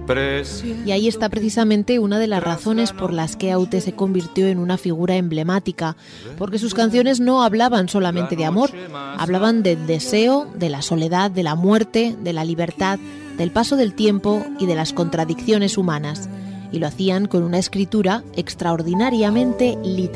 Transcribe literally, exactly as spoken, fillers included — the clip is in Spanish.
Y ahí está precisamente una de las razones por las que Aute se convirtió en una figura emblemática, porque sus canciones no hablaban solamente de amor, hablaban del deseo, de la soledad, de la muerte, de la libertad, del paso del tiempo y de las contradicciones humanas. Y lo hacían con una escritura extraordinariamente literal.